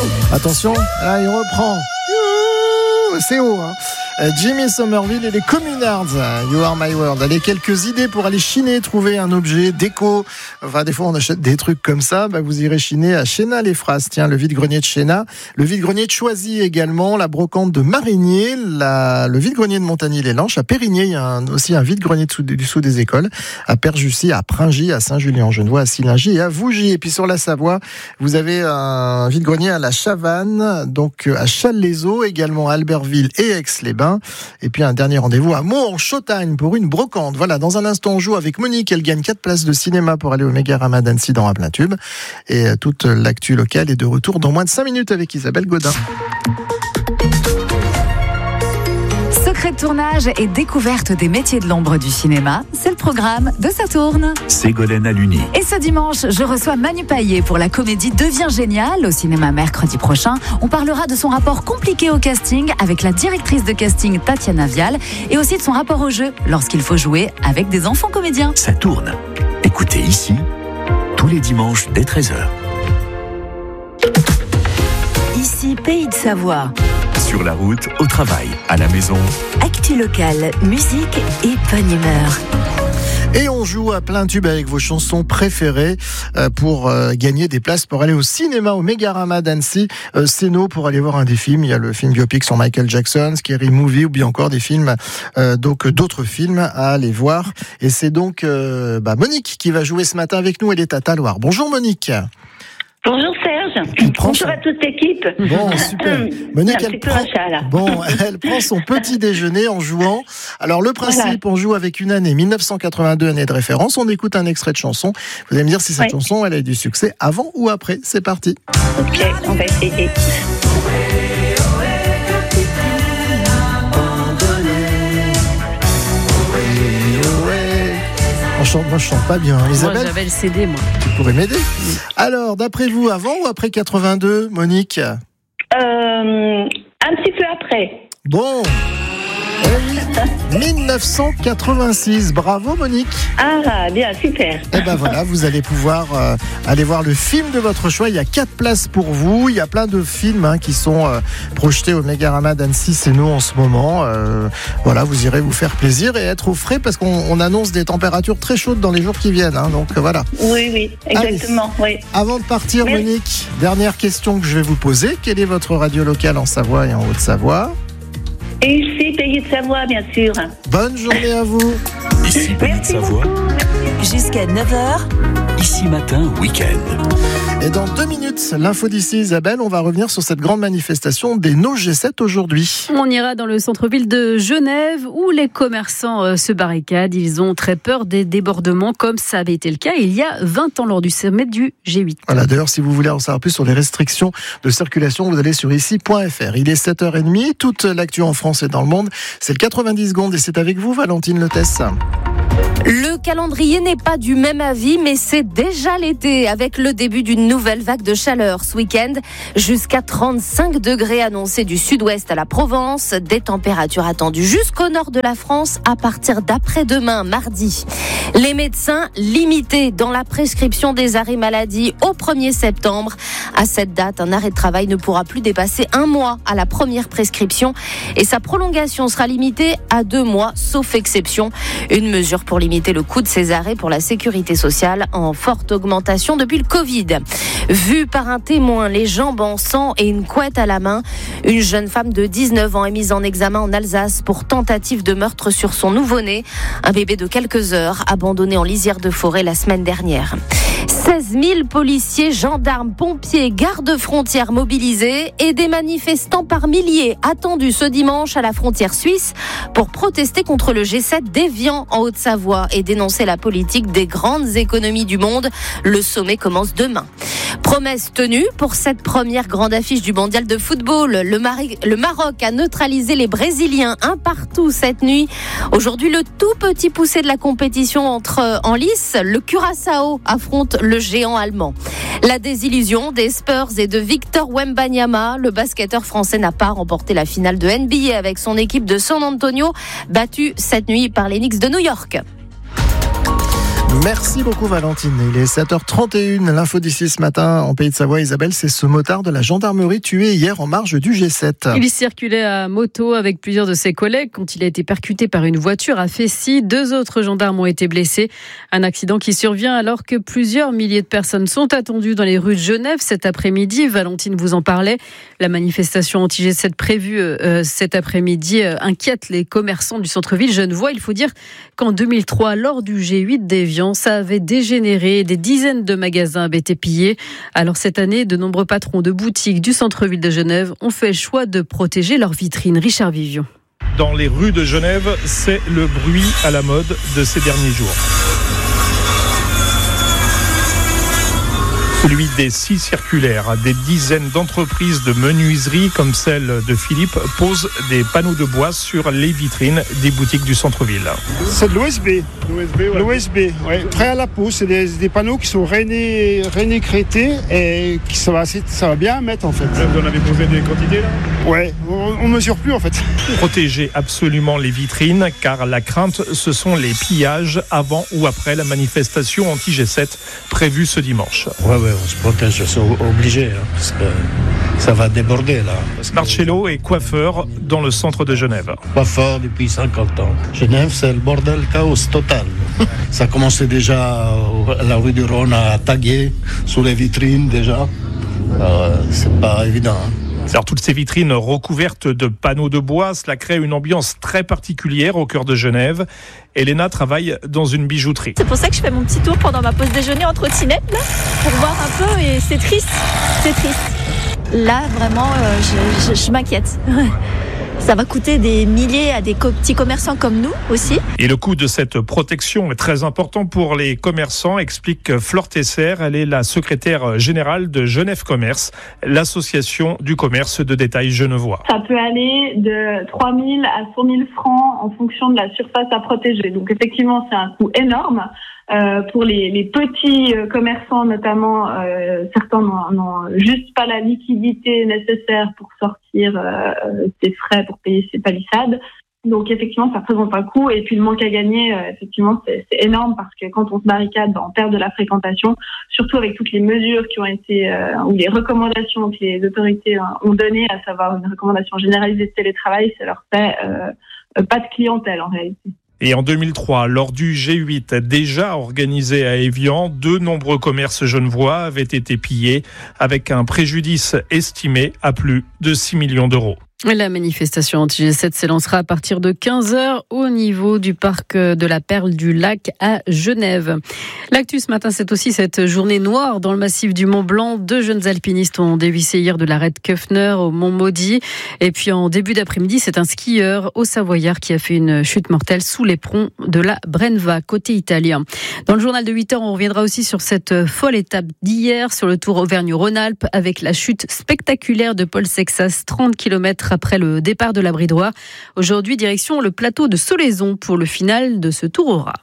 Attention, là il reprend. C'est haut, hein. Jimmy Somerville et les Communards, You Are My World. Allez, quelques idées pour aller chiner, trouver un objet déco. Enfin, des fois, on achète des trucs comme ça. Vous irez chiner à Chénas-les-Phrases. Tiens, le vide-grenier de Chénas. Le vide-grenier de Choisy également. La brocante de Marigné. Le vide-grenier de Montagny-les-Lanches. À Périgné, il y a aussi un vide-grenier dessous des écoles. À Perjussy, à Pringy, à Saint-Julien-en-Genevois, à Silingy et à Vougy. Et puis sur la Savoie, vous avez un vide-grenier à la Chavanne, donc à Challes-les-Eaux, également à Albertville et Aix-les-Bains. Et puis un dernier rendez-vous à Meaux en Chautagne pour une brocante. Voilà, dans un instant on joue avec Monique. Elle gagne 4 places de cinéma pour aller au Mégarama d'Annecy dans un plein tube. Et toute l'actu locale est de retour dans moins de 5 minutes avec Isabelle Godin. Secret de tournage et découverte des métiers de l'ombre du cinéma, c'est le programme de Ça tourne. Ségolène Aluni. Et ce dimanche, je reçois Manu Payet pour la comédie Devient génial au cinéma mercredi prochain. On parlera de son rapport compliqué au casting avec la directrice de casting Tatiana Vial et aussi de son rapport au jeu lorsqu'il faut jouer avec des enfants comédiens. Ça tourne. Écoutez ici, tous les dimanches dès 13h. Ici, Pays de Savoie. Sur la route, au travail, à la maison. Actu locale, musique et bonne humeur. Et on joue à plein tube avec vos chansons préférées pour gagner des places pour aller au cinéma au Mégarama d'Annecy. Céno pour aller voir un des films. Il y a le film biopic sur Michael Jackson, Scary Movie ou bien encore des films, donc d'autres films à aller voir. Et c'est donc Monique qui va jouer ce matin avec nous. Elle est à Talloires. Bonjour Monique. Bonjour Serge, bonjour à toute l'équipe. Bon, super. Monique, elle prend son petit déjeuner en jouant. Alors le principe, on joue avec une année, 1982, année de référence. On écoute un extrait de chanson. Vous allez me dire si cette chanson, elle a eu du succès avant ou après. C'est parti. Ok, on va essayer. Moi, je chante pas bien. Isabelle, moi, j'avais le CD, moi. Tu pourrais m'aider. Alors, d'après vous, avant ou après 82, Monique ? Un petit peu après. Bon. 1986. Bravo, Monique. Ah, bien, super. Et ben voilà, vous allez pouvoir aller voir le film de votre choix. Il y a 4 places pour vous. Il y a plein de films qui sont projetés au Mégarama d'Annecy, c'est nous en ce moment. Voilà, vous irez vous faire plaisir et être au frais parce qu'on annonce des températures très chaudes dans les jours qui viennent. Donc voilà. Oui, exactement. Allez, avant de partir, Monique, dernière question que je vais vous poser. Quelle est votre radio locale en Savoie et en Haute-Savoie ? Et ici, Pays de Savoie, bien sûr. Bonne journée à vous. Ici, Pays de Savoie. Jusqu'à 9h. Ici matin, week-end. Et dans 2 minutes, l'info d'ici, Isabelle, on va revenir sur cette grande manifestation des No G7 aujourd'hui. On ira dans le centre-ville de Genève où les commerçants se barricadent. Ils ont très peur des débordements comme ça avait été le cas il y a 20 ans lors du sommet du G8. Voilà, d'ailleurs, si vous voulez en savoir plus sur les restrictions de circulation, vous allez sur ici.fr. Il est 7h30, toute l'actu en France et dans le monde. C'est le 90 secondes et c'est avec vous, Valentine Letès. Le calendrier n'est pas du même avis, mais c'est déjà l'été avec le début d'une nouvelle vague de chaleur ce week-end. Jusqu'à 35 degrés annoncés du sud-ouest à la Provence. Des températures attendues jusqu'au nord de la France à partir d'après-demain, mardi. Les médecins limités dans la prescription des arrêts maladie au 1er septembre. À cette date, un arrêt de travail ne pourra plus dépasser 1 mois à la première prescription et sa prolongation sera limitée à 2 mois, sauf exception. Une mesure pour limiter le coût de ces arrêts pour la sécurité sociale en forte augmentation depuis le Covid. Vue par un témoin, les jambes en sang et une couette à la main, une jeune femme de 19 ans est mise en examen en Alsace pour tentative de meurtre sur son nouveau-né, un bébé de quelques heures abandonné en lisière de forêt la semaine dernière. 16 000 policiers, gendarmes, pompiers, gardes-frontières mobilisés et des manifestants par milliers attendus ce dimanche à la frontière suisse pour protester contre le G7 d'Évian en Haute-Savoie et dénoncer la politique des grandes économies du monde. Le sommet commence demain. Promesse tenue pour cette première grande affiche du mondial de football. Le Maroc a neutralisé les Brésiliens 1-1 cette nuit. Aujourd'hui, le tout petit poussé de la compétition entre en lice. Le Curaçao affronte le géant allemand. La désillusion des Spurs et de Victor Wembanyama. Le basketteur français n'a pas remporté la finale de NBA avec son équipe de San Antonio, battue cette nuit par les Knicks de New York. Merci beaucoup Valentine. Il est 7h31, l'info d'ici ce matin en Pays de Savoie. Isabelle, c'est ce motard de la gendarmerie tué hier en marge du G7. Il circulait à moto avec plusieurs de ses collègues quand il a été percuté par une voiture à Fessy. 2 autres gendarmes ont été blessés. Un accident qui survient alors que plusieurs milliers de personnes sont attendues dans les rues de Genève cet après-midi. Valentine vous en parlait. La manifestation anti-G7 prévue cet après-midi inquiète les commerçants du centre-ville genevois. Il faut dire qu'en 2003, lors du G8 d'Évian, ça avait dégénéré, des dizaines de magasins avaient été pillés. Alors cette année, de nombreux patrons de boutiques du centre-ville de Genève ont fait le choix de protéger leurs vitrines. Richard Vivion. Dans les rues de Genève, c'est le bruit à la mode de ces derniers jours. Celui des scies circulaires. Des dizaines d'entreprises de menuiserie comme celle de Philippe posent des panneaux de bois sur les vitrines des boutiques du centre-ville. C'est de l'OSB. L'OSB, ouais. Prêt à la peau, c'est des panneaux qui sont rénécrétés et qui ça va bien à mettre en fait. Vous en avez posé des quantités là ? Ouais, on mesure plus en fait. Protéger absolument les vitrines car la crainte ce sont les pillages avant ou après la manifestation anti-G7 prévue ce dimanche. Ouais, on se protège, c'est obligé, parce que ça va déborder là. Marcello est coiffeur dans le centre de Genève. Coiffeur depuis 50 ans. Genève, c'est le bordel, chaos total. Ça commençait déjà à la rue du Rhône à taguer sous les vitrines déjà. C'est pas évident. Alors, toutes ces vitrines recouvertes de panneaux de bois, cela crée une ambiance très particulière au cœur de Genève. Elena travaille dans une bijouterie. C'est pour ça que je fais mon petit tour pendant ma pause déjeuner en trottinette, là, pour voir un peu, et c'est triste. Là, vraiment, je m'inquiète. Ça va coûter des milliers à des petits commerçants comme nous aussi. Et le coût de cette protection est très important pour les commerçants, explique Flore Tesser. Elle est la secrétaire générale de Genève Commerce, l'association du commerce de détail genevois. Ça peut aller de 3 000 à 100 000 francs en fonction de la surface à protéger. Donc effectivement, c'est un coût énorme. Pour les petits commerçants notamment, certains n'ont juste pas la liquidité nécessaire pour sortir ses frais pour payer ses palissades. Donc effectivement, ça représente un coût. Et puis le manque à gagner, effectivement, c'est énorme parce que quand on se barricade, on perd de la fréquentation, surtout avec toutes les mesures qui ont été ou les recommandations que les autorités ont données, à savoir une recommandation généralisée de télétravail, ça leur fait pas de clientèle en réalité. Et en 2003, lors du G8 déjà organisé à Évian, de nombreux commerces genevois avaient été pillés avec un préjudice estimé à plus de 6 millions d'euros. La manifestation anti-G7 s'élancera à partir de 15h au niveau du parc de la Perle du Lac à Genève. L'actu ce matin, c'est aussi cette journée noire dans le massif du Mont Blanc. 2 jeunes alpinistes ont dévissé hier de l'arête Köffner au Mont Maudit. Et puis en début d'après-midi, c'est un skieur au Savoyard qui a fait une chute mortelle sous l'éperon de la Brenva, côté italien. Dans le journal de 8h, on reviendra aussi sur cette folle étape d'hier sur le Tour Auvergne-Rhône-Alpes avec la chute spectaculaire de Paul Sexas, 30 km après le départ de la Bridoire. Aujourd'hui, direction le plateau de Solaison pour le final de ce Tour Aura.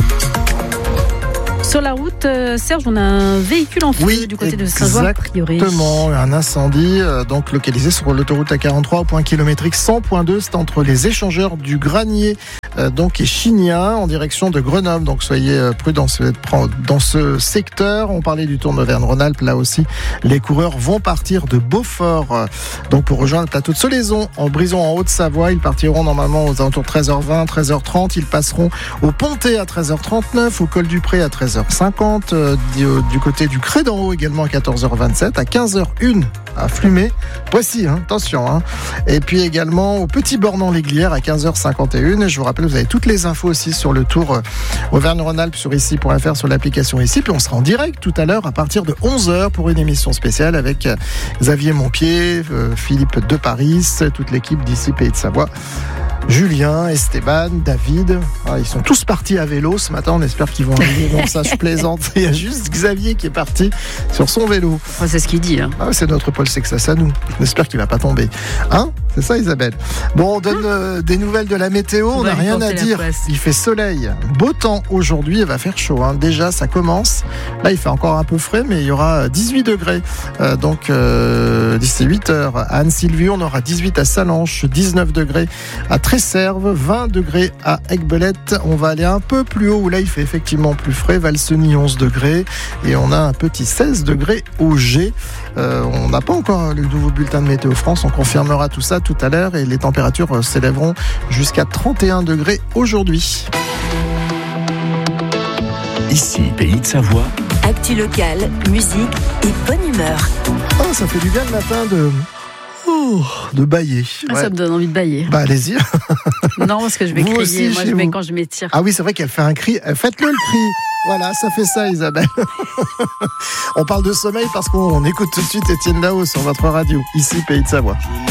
Sur la route, Serge, on a un véhicule en feu du côté de Saint-Ouen, a priori. Exactement, un incendie donc localisé sur l'autoroute A43 au point kilométrique 100.2, c'est entre les échangeurs du Granier donc et Chignin en direction de Grenoble. Donc soyez prudents dans ce secteur. On parlait du Tour d'Auvergne-Rhône-Alpes, là aussi les coureurs vont partir de Beaufort donc pour rejoindre le plateau de Solaison en Brison en Haute-Savoie. Ils partiront normalement aux alentours de 13h20, 13h30. Ils passeront au Pontet à 13h39, au Col du Pré à 13h50, du côté du Cré d'en Haut également à 14h27, à 15h01 à Flumet, Poissy, attention. Et puis également au Petit Bornand-l'Aiglière à 15h51. Je vous rappelle, vous avez toutes les infos aussi sur le Tour Auvergne-Rhône-Alpes sur ici.fr, sur l'application ici. Puis on sera en direct tout à l'heure à partir de 11h pour une émission spéciale avec Xavier Montpied, Philippe de Paris, toute l'équipe d'ici Pays de Savoie. Julien, Esteban, David, ils sont tous partis à vélo ce matin, on espère qu'ils vont arriver. Bon, ça je plaisante, il y a juste Xavier qui est parti sur son vélo. C'est ce qu'il dit. C'est notre Paul Sexas à nous, on espère qu'il va pas tomber. C'est ça, Isabelle. Bon, on donne des nouvelles de la météo. On n'a rien à dire. Il fait soleil, beau temps aujourd'hui. Il va faire chaud. Déjà, ça commence. Là, il fait encore un peu frais, mais il y aura 18 degrés. Donc, d'ici 8 heures, à Anne-Sylvie, on aura 18 à Salanches, 19 degrés à Tresserve, 20 degrés à Aiguebelette. On va aller un peu plus haut, où là, il fait effectivement plus frais. Valseny, 11 degrés. Et on a un petit 16 degrés au G. On n'a pas encore le nouveau bulletin de Météo France. On confirmera tout ça tout à l'heure et les températures s'élèveront jusqu'à 31 degrés aujourd'hui. Ici, Pays de Savoie. Actu locale, musique et bonne humeur. Oh, ça fait du bien le matin de bailler. Ça me donne envie de bailler. Allez-y. Non, parce que je vais crier. Aussi, moi, je vais quand je m'étire. Ah oui, c'est vrai qu'elle fait un cri. Faites-le le cri. Voilà, ça fait ça, Isabelle. On parle de sommeil parce qu'on écoute tout de suite Étienne Dao sur votre radio. Ici, Pays de Savoie.